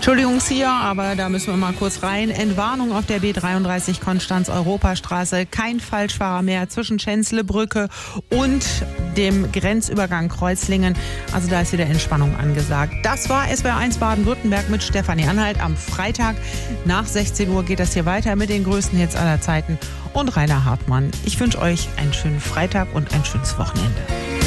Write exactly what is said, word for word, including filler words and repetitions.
Entschuldigung hier, aber da müssen wir mal kurz rein. Entwarnung auf der B dreiunddreißig Konstanz-Europastraße. Kein Falschfahrer mehr zwischen Schänzlebrücke und dem Grenzübergang Kreuzlingen. Also da ist wieder Entspannung angesagt. Das war S W R eins Baden-Württemberg mit Stefanie Anhalt. Am Freitag nach sechzehn Uhr geht das hier weiter mit den größten Hits aller Zeiten und Rainer Hartmann. Ich wünsche euch einen schönen Freitag und ein schönes Wochenende.